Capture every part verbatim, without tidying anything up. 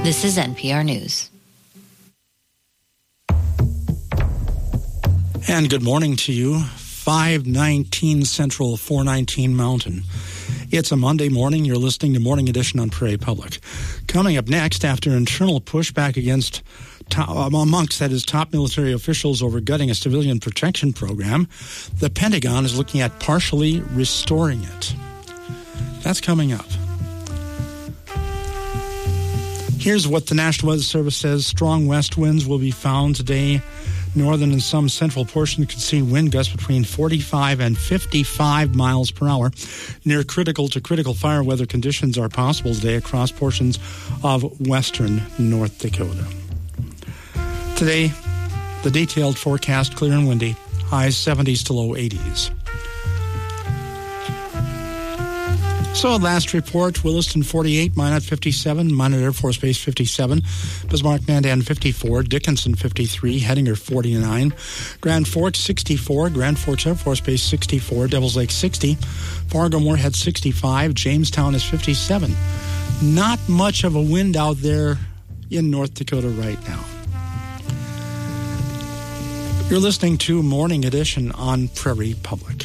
This is N P R News. And good morning to you. five nineteen Central, four nineteen Mountain. It's a Monday morning. You're listening to Morning Edition on Prairie Public. Coming up next, after internal pushback against top, amongst that is top military officials over gutting a civilian protection program, the Pentagon is looking at partially restoring it. That's coming up. Here's what the National Weather Service says. Strong west winds will be found today. Northern and some central portions could see wind gusts between forty-five and fifty-five miles per hour. Near critical to critical fire weather conditions are possible today across portions of western North Dakota. Today, the detailed forecast, clear and windy, highs seventies to low eighties. So, last report, Williston forty-eight, Minot fifty-seven, Minot Air Force Base fifty-seven, Bismarck Mandan fifty-four, Dickinson fifty-three, Hettinger forty-nine, Grand Forks sixty-four, Grand Forks Air Force Base sixty-four, Devils Lake sixty, Fargo Moorhead sixty-five, Jamestown is fifty-seven. Not much of a wind out there in North Dakota right now. You're listening to Morning Edition on Prairie Public.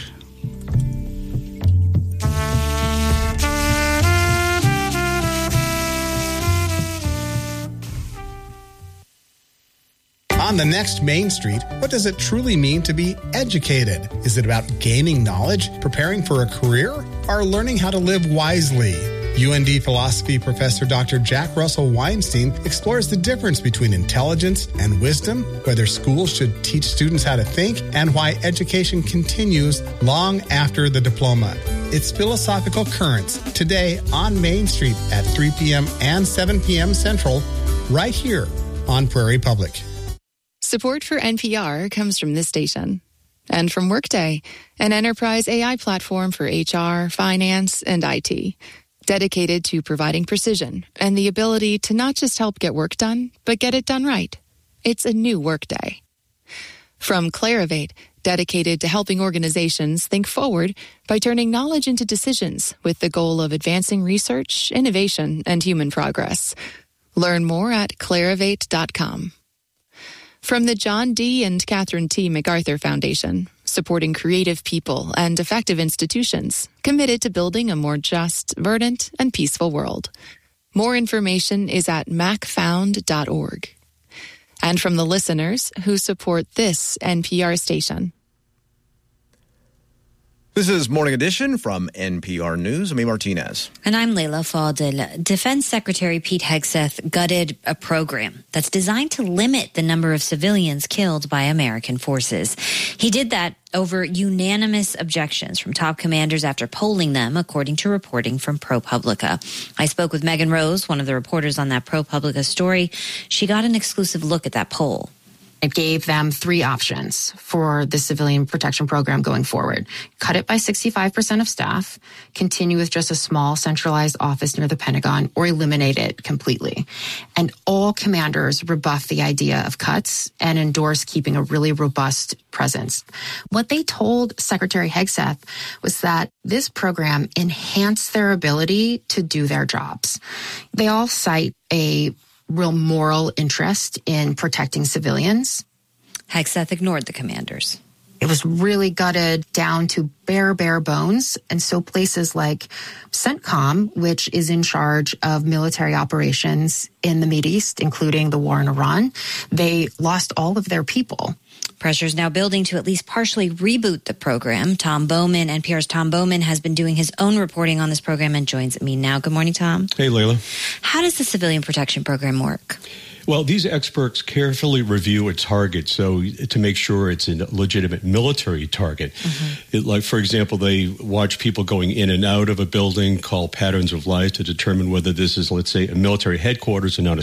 On the next Main Street, what does it truly mean to be educated? Is it about gaining knowledge, preparing for a career, or learning how to live wisely? U N D philosophy professor Doctor Jack Russell Weinstein explores the difference between intelligence and wisdom, whether schools should teach students how to think, and why education continues long after the diploma. It's Philosophical Currents, today on Main Street at three p.m. and seven p.m. Central, right here on Prairie Public. Support for N P R comes from this station and from Workday, an enterprise A I platform for H R, finance, and I T, dedicated to providing precision and the ability to not just help get work done, but get it done right. It's a new Workday. From Clarivate, dedicated to helping organizations think forward by turning knowledge into decisions with the goal of advancing research, innovation, and human progress. Learn more at clarivate dot com. From the John D. and Catherine T. MacArthur Foundation, supporting creative people and effective institutions committed to building a more just, verdant, and peaceful world. More information is at mac found dot org. And from the listeners who support this N P R station. This is Morning Edition from N P R News. I'm A. Martinez. And I'm Leila Fadel. Defense Secretary Pete Hegseth gutted a program that's designed to limit the number of civilians killed by American forces. He did that over unanimous objections from top commanders after polling them, according to reporting from ProPublica. I spoke with Megan Rose, one of the reporters on that ProPublica story. She got an exclusive look at that poll. It gave them three options for the civilian protection program going forward. Cut it by sixty-five percent of staff, continue with just a small centralized office near the Pentagon, or eliminate it completely. And all commanders rebuffed the idea of cuts and endorsed keeping a really robust presence. What they told Secretary Hegseth was that this program enhanced their ability to do their jobs. They all cite a real moral interest in protecting civilians. Hegseth ignored the commanders. It was really gutted down to bare, bare bones. And so places like CENTCOM, which is in charge of military operations in the Mideast, including the war in Iran, they lost all of their people. Pressure is now building to at least partially reboot the program. Tom Bowman, N P R's Tom Bowman, has been doing his own reporting on this program and joins me now. Good morning, Tom. Hey, Leila. How does the civilian protection program work? Well, these experts carefully review a target so to make sure it's a legitimate military target. Mm-hmm. It, like, for example, they watch people going in and out of a building, call patterns of life to determine whether this is, let's say, a military headquarters and not a